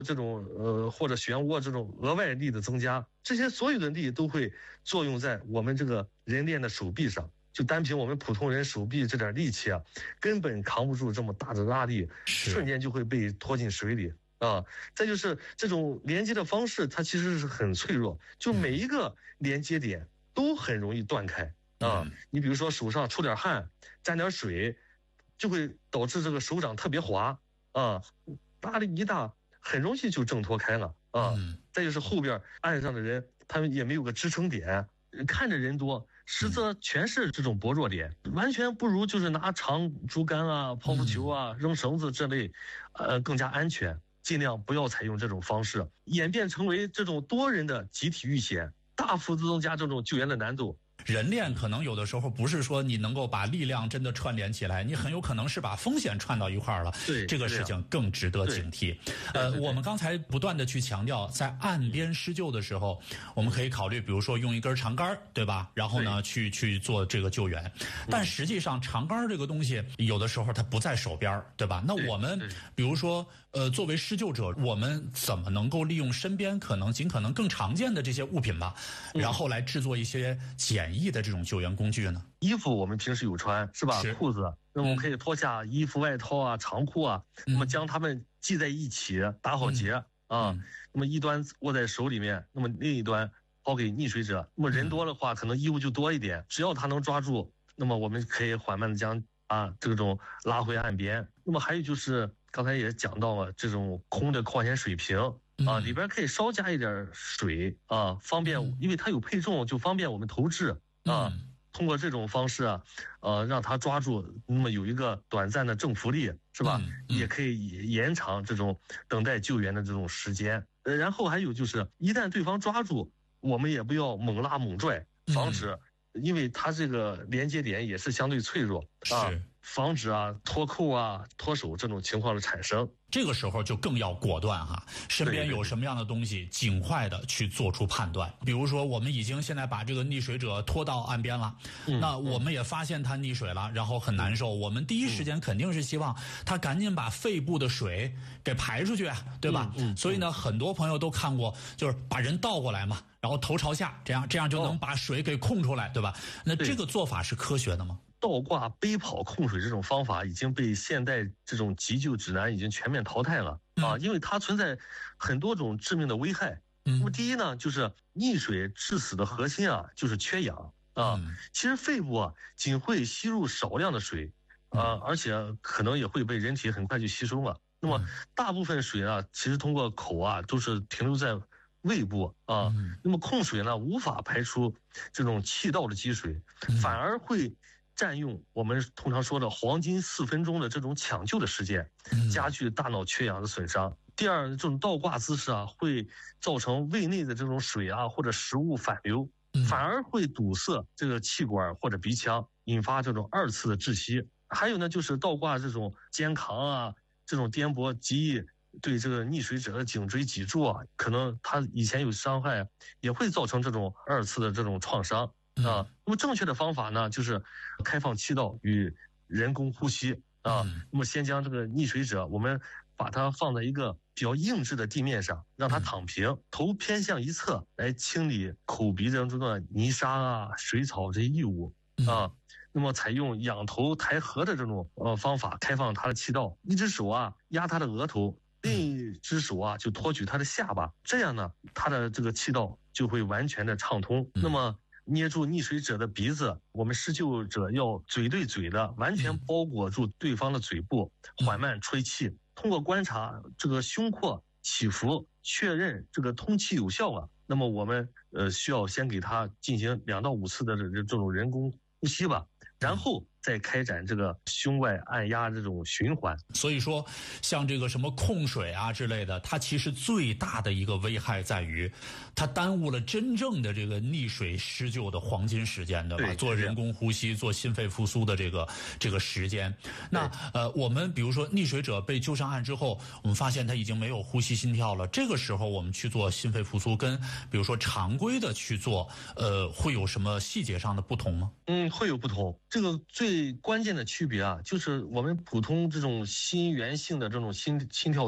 这种或者漩涡这种额外力的增加，这些所有的力都会作用在我们这个人练的手臂上。就单凭我们普通人手臂这点力气啊，根本扛不住这么大的拉力，瞬间就会被拖进水里啊。再就是这种连接的方式，它其实是很脆弱，就每一个连接点都很容易断开啊。你比如说手上出点汗，沾点水，就会导致这个手掌特别滑啊，拉力一大，很容易就挣脱开了啊。再就是后边岸上的人，他们也没有个支撑点。看着人多，实则全是这种薄弱点，完全不如就是拿长竹竿啊、泡芙球啊、扔绳子这类，更加安全。尽量不要采用这种方式，演变成为这种多人的集体遇险，大幅度增加这种救援的难度。 人练可能有的时候不是说你能够把力量真的串联起来，你很有可能是把风险串到一块儿了。 对， 这个事情更值得警惕。我们刚才不断的去强调，在岸边施救的时候，我们可以考虑，比如说用一根长杆，对吧？然后呢，去做这个救援。但实际上，长杆这个东西有的时候它不在手边，对吧？那我们比如说，作为施救者，我们怎么能够利用身边尽可能更常见的这些物品吧，然后来制作一些简易的这种救援工具呢？ 衣服我们平时有穿，是吧？裤子，那么我们可以脱下衣服、外套啊、长裤啊，那么将它们系在一起，打好结啊。那么一端握在手里面，那么另一端抛给溺水者。那么人多的话，可能衣物就多一点，只要他能抓住，那么我们可以缓慢的将这种拉回岸边。那么还有就是刚才也讲到了，这种空的矿泉水瓶里边可以稍加一点水啊，方便，因为它有配重，就方便我们投掷啊。通过这种方式让他抓住，那么有一个短暂的正浮力，是吧？也可以延长这种等待救援的这种时间。然后还有就是，一旦对方抓住，我们也不要猛拉猛拽，防止，因为它这个连接点也是相对脆弱啊，防止脱扣脱手这种情况的产生。 这个时候就更要果断哈，身边有什么样的东西，尽快的去做出判断。比如说，我们已经现在把这个溺水者拖到岸边了，那我们也发现他溺水了，然后很难受。我们第一时间肯定是希望他赶紧把肺部的水给排出去，对吧？所以呢，很多朋友都看过，就是把人倒过来嘛，然后头朝下，这样就能把水给控出来，对吧？那这个做法是科学的吗？ 倒挂背跑控水这种方法已经被现代这种急救指南已经全面淘汰了因为它存在很多种致命的危害。那么第一呢，就是溺水致死的核心就是缺氧其实肺部仅会吸入少量的水而且可能也会被人体很快就吸收了。那么大部分水其实通过口都是停留在胃部那么控水呢无法排出这种气道的积水，反而会占用我们通常说的黄金4分钟的这种抢救的时间，加剧大脑缺氧的损伤。第二，这种倒挂姿势会造成胃内的这种水或者食物反流，反而会堵塞这个气管或者鼻腔，引发这种2次的窒息。还有呢，就是倒挂这种肩扛这种颠簸极易对这个溺水者的颈椎脊柱可能他以前有伤害，也会造成这种2次的这种创伤。那么正确的方法呢，就是开放气道与人工呼吸那么先将这个溺水者，我们把它放在一个比较硬质的地面上，让他躺平，头偏向一侧，来清理口鼻当中的泥沙水草这些异物那么采用仰头抬合的这种方法，开放他的气道，一只手压他的额头，另一只手就托举他的下巴，这样呢，他的这个气道就会完全的畅通。那么捏住溺水者的鼻子，我们施救者要嘴对嘴的完全包裹住对方的嘴部，缓慢吹气。通过观察这个胸廓起伏，确认这个通气有效那么我们需要先给他进行2到5次的这种人工呼吸吧，然后再开展这个胸外按压这种循环。 所以说像这个什么控水之类的，它其实最大的一个危害在于它耽误了真正的这个溺水施救的黄金时间，对吧？对，做人工呼吸，做心肺复苏的这个时间。那我们比如说溺水者被救上岸之后，我们发现他已经没有呼吸心跳了，这个时候我们去做心肺复苏，跟比如说常规的去做会有什么细节上的不同吗？ 会有不同。这个最关键的区别就是我们普通这种心源性的这种心跳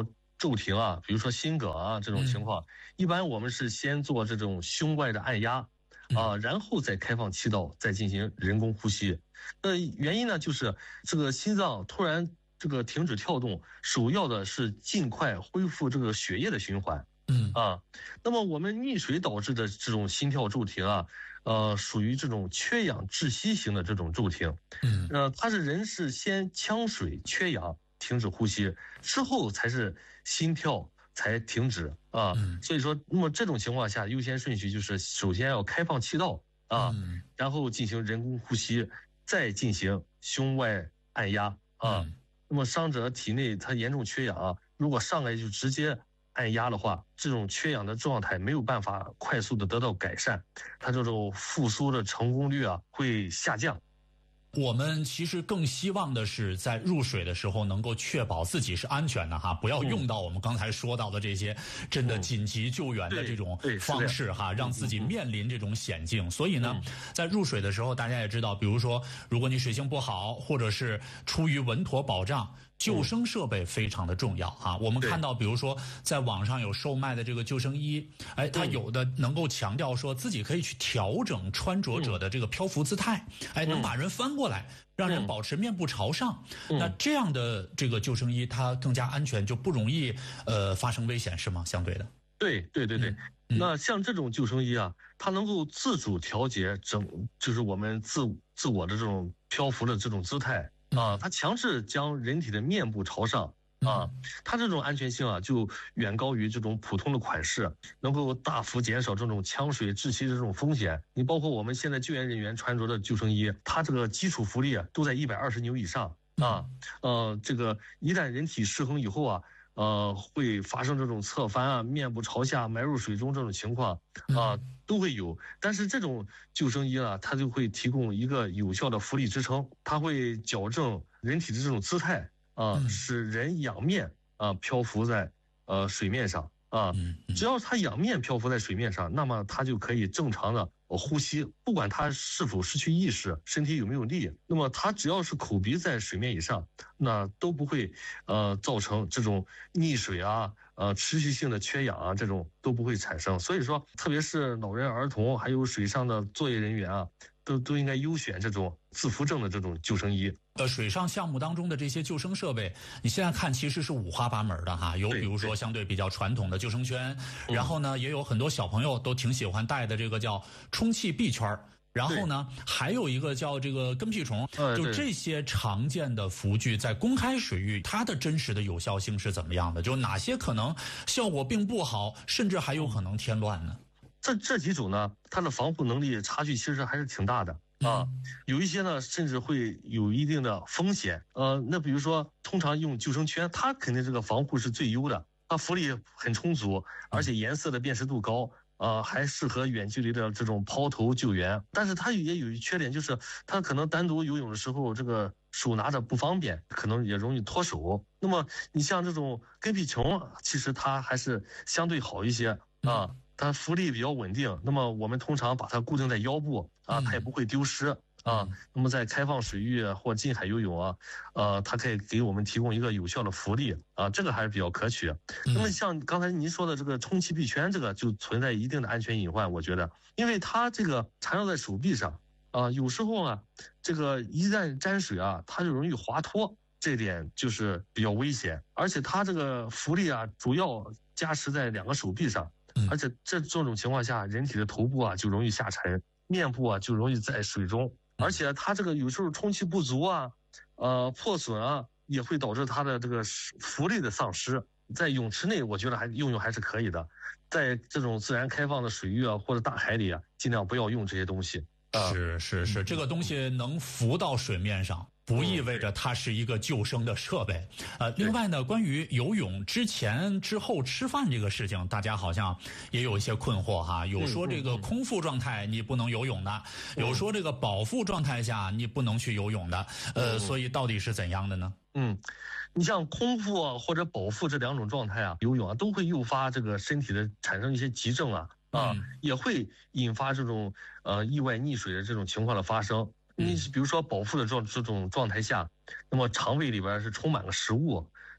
骤停啊，比如说心梗啊这种情况，一般我们是先做这种胸外的按压啊，然后再开放气道，再进行人工呼吸。原因呢，就是这个心脏突然这个停止跳动，首要的是尽快恢复这个血液的循环。那么我们溺水导致的这种心跳骤停啊，属于这种缺氧窒息型的这种骤停。它是人是先呛水缺氧停止呼吸，之后才是心跳才停止啊。所以说，那么这种情况下，优先顺序就是首先要开放气道啊，然后进行人工呼吸，再进行胸外按压啊。那么伤者体内他严重缺氧啊，如果上来就直接按压的话，这种缺氧的状态没有办法快速的得到改善，它这种复苏的成功率啊会下降。 我们其实更希望的是在入水的时候能够确保自己是安全的哈，不要用到我们刚才说到的这些真的紧急救援的这种方式哈，让自己面临这种险境。所以呢，在入水的时候，大家也知道，比如说如果你水性不好，或者是出于稳妥保障，救生设备非常的重要啊！我们看到，比如说在网上有售卖的这个救生衣，它有的能够强调说自己可以去调整穿着者的这个漂浮姿态，能把人翻过来，让人保持面部朝上。那这样的这个救生衣，它更加安全，就不容易发生危险，是吗？相对的。 对。那像这种救生衣啊，它能够自主调节就是我们自我的这种漂浮的这种姿态。它强制将人体的面部朝上啊，它这种安全性啊就远高于这种普通的款式，能够大幅减少这种呛水窒息的这种风险。你包括我们现在救援人员穿着的救生衣，它这个基础浮力啊都在120牛以上啊，这个一旦人体失衡以后啊，会发生这种侧翻啊、面部朝下埋入水中这种情况啊。都会有，但是这种救生衣呢，它就会提供一个有效的浮力支撑，它会矫正人体的这种姿态啊，使人仰面啊漂浮在水面上啊。只要它仰面漂浮在水面上，那么它就可以正常的呼吸，不管它是否失去意识，身体有没有力，那么它只要是口鼻在水面以上，那都不会造成这种溺水啊。持续性的缺氧啊，这种都不会产生。所以说，特别是老人、儿童，还有水上的作业人员啊，都应该优选这种自浮正的这种救生衣。 水上项目当中的这些救生设备，你现在看其实是五花八门的哈，有比如说相对比较传统的救生圈，然后呢，也有很多小朋友都挺喜欢戴的这个叫充气臂圈。然后呢，还有一个叫这个跟屁虫，就这些常见的浮具在公开水域，它的真实的有效性是怎么样的？就哪些可能效果并不好，甚至还有可能添乱呢？ 这几种呢，它的防护能力差距其实还是挺大的啊。有一些呢，甚至会有一定的风险。那比如说，通常用救生圈，它肯定这个防护是最优的，它浮力很充足，而且颜色的辨识度高。还适合远距离的这种抛投救援，但是它也有一缺点，就是它可能单独游泳的时候，这个手拿着不方便，可能也容易脱手。那么你像这种跟屁虫，其实它还是相对好一些啊，它浮力比较稳定。那么我们通常把它固定在腰部啊，它也不会丢失。那么在开放水域或近海游泳啊，它可以给我们提供一个有效的浮力啊，这个还是比较可取。那么像刚才您说的这个充气臂圈，这个就存在一定的安全隐患，我觉得，因为它这个缠绕在手臂上啊，有时候呢，这个一旦沾水啊，它就容易滑脱，这点就是比较危险。而且它这个浮力啊，主要加持在2个手臂上，而且这种情况下，人体的头部啊就容易下沉，面部啊就容易在水中。而且它这个有时候充气不足啊，破损啊，也会导致它的这个浮力的丧失。在泳池内，我觉得用还是可以的，在这种自然开放的水域啊或者大海里啊，尽量不要用这些东西。 是，这个东西能浮到水面上，不意味着它是一个救生的设备。另外呢，关于游泳之前之后吃饭这个事情，大家好像也有一些困惑哈。有说这个空腹状态你不能游泳的，有说这个饱腹状态下你不能去游泳的。所以到底是怎样的呢？ 你像空腹啊或者饱腹这2种状态啊，游泳啊都会诱发这个身体的产生一些急症啊。也会引发这种意外溺水的这种情况的发生。你比如说饱腹的这种状态下，那么肠胃里边是充满了食物，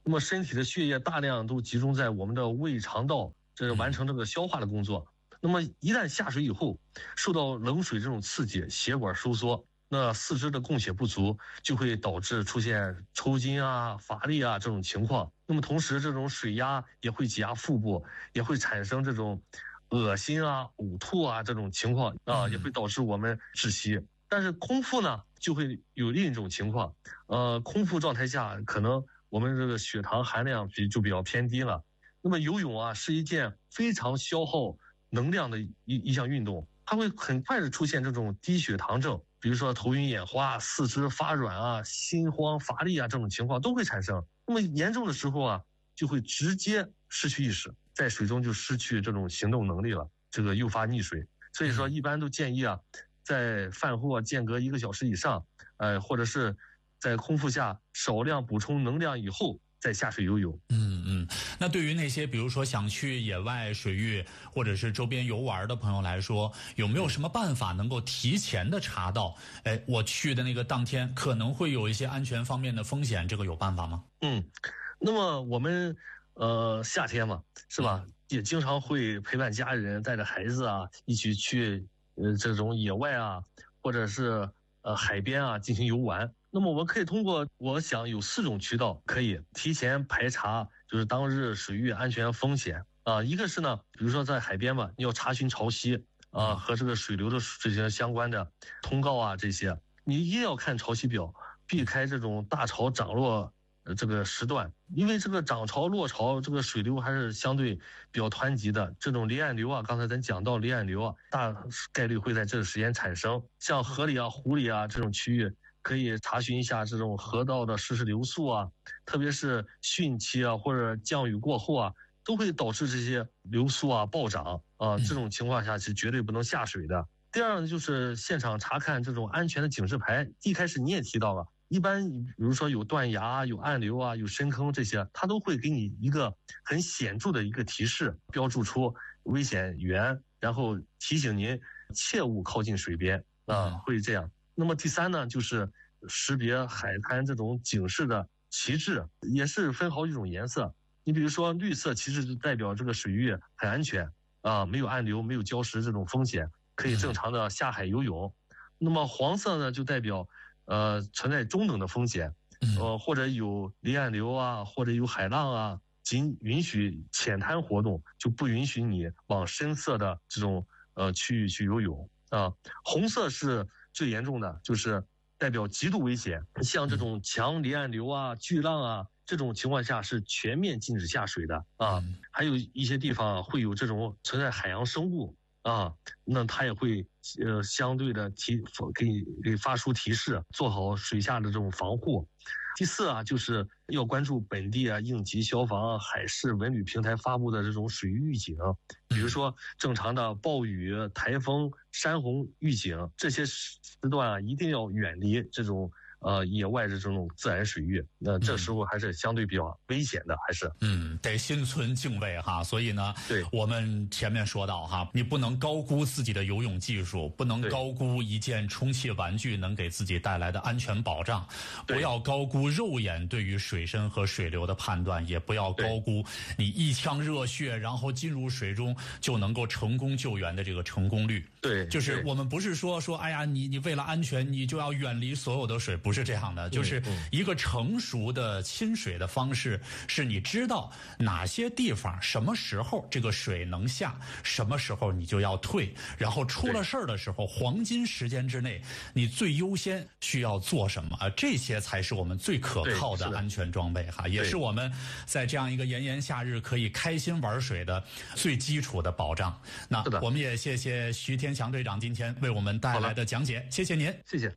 那么身体的血液大量都集中在我们的胃肠道，这完成这个消化的工作。那么一旦下水以后，受到冷水这种刺激，血管收缩，那四肢的供血不足，就会导致出现抽筋啊、乏力啊这种情况。那么同时，这种水压也会挤压腹部，也会产生这种恶心啊、呕吐啊这种情况啊，也会导致我们窒息。但是空腹呢，就会有另一种情况，空腹状态下，可能我们这个血糖含量就比较偏低了。那么游泳啊，是一件非常消耗能量的一项运动，它会很快的出现这种低血糖症，比如说头晕眼花、四肢发软啊、心慌乏力啊这种情况都会产生。那么严重的时候啊，就会直接失去意识，在水中就失去这种行动能力了，这个诱发溺水。所以说一般都建议啊，在饭后啊间隔1个小时以上，或者是在空腹下少量补充能量以后再下水游泳。 那对于那些比如说想去野外水域或者是周边游玩的朋友来说，有没有什么办法能够提前的查到，我去的那个当天可能会有一些安全方面的风险，这个有办法吗？ 那么我们夏天嘛，是吧？也经常会陪伴家人，带着孩子啊，一起去这种野外啊，或者是海边啊进行游玩。那么我们可以通过，我想有4种渠道可以提前排查，就是当日水域安全风险啊。一个是呢，比如说在海边嘛，你要查询潮汐啊和这个水流的这些相关的通告啊，这些你一定要看潮汐表，避开这种大潮涨落这个时段，因为这个涨潮落潮这个水流还是相对比较湍急的，这种离岸流啊，刚才咱讲到离岸流啊，大概率会在这个时间产生。像河里啊、湖里啊这种区域，可以查询一下这种河道的实时流速啊，特别是汛期啊或者降雨过后啊，都会导致这些流速啊暴涨啊，这种情况下是绝对不能下水的。第二呢，就是现场查看这种安全的警示牌，一开始你也提到了。一般比如说有断崖、有暗流啊、有深坑这些，它都会给你一个很显著的一个提示，标注出危险源，然后提醒您切勿靠近水边啊，会这样。那么第三呢，就是识别海滩这种警示的旗帜，也是分好几种颜色。你比如说绿色旗帜就代表这个水域很安全啊，没有暗流、没有礁石这种风险，可以正常的下海游泳。那么黄色呢，就代表存在中等的风险，或者有离岸流啊，或者有海浪啊，仅允许浅滩活动，就不允许你往深色的这种区域去游泳啊。红色是最严重的，就是代表极度危险，像这种强离岸流啊、巨浪啊，这种情况下是全面禁止下水的啊。还有一些地方会有这种存在海洋生物啊，那它也会相对的给发出提示，做好水下的这种防护。第四啊，就是要关注本地啊应急消防、海事文旅平台发布的这种水域预警，比如说正常的暴雨、台风、山洪预警，这些时段啊一定要远离这种野外的这种自然水域，那这时候还是相对比较危险的，还是得心存敬畏哈。所以呢， 对， 我们前面说到哈，你不能高估自己的游泳技术，不能高估一件充气玩具能给自己带来的安全保障，不要高估肉眼对于水深和水流的判断，也不要高估你一腔热血然后进入水中就能够成功救援的这个成功率。 对， 就是我们不是说哎呀，你为了安全你就要远离所有的水，不是这样的，就是一个成熟的亲水的方式，是你知道哪些地方什么时候这个水能下，什么时候你就要退，然后出了事儿的时候黄金时间之内你最优先需要做什么，这些才是我们最可靠的安全装备哈，也是我们在这样一个炎炎夏日可以开心玩水的最基础的保障。那我们也谢谢徐天祥队长今天为我们带来的讲解，谢谢您。 谢谢。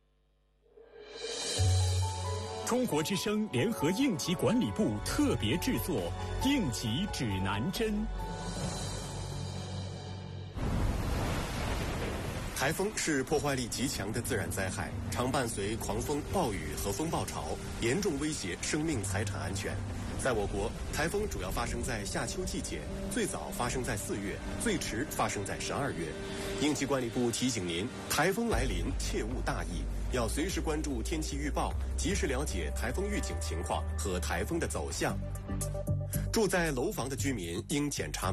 中国之声联合应急管理部特别制作《应急指南针》。台风是破坏力极强的自然灾害，常伴随狂风、暴雨和风暴潮，严重威胁生命财产安全。在我国，台风主要发生在夏秋季节，最早发生在4月，最迟发生在12月。应急管理部提醒您，台风来临切勿大意， 要随时关注天气预报，及时了解台风预警情况和台风的走向。住在楼房的居民应检查